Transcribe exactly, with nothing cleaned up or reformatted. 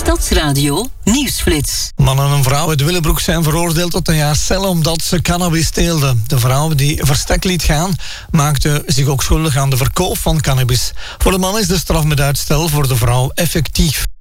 Stadsradio Nieuwsflits. Man en een vrouw uit Willebroek zijn veroordeeld tot een jaar cel omdat ze cannabis teelden. De vrouw die verstek liet gaan maakte zich ook schuldig aan de verkoop van cannabis. Voor de man is de straf met uitstel, voor de vrouw effectief.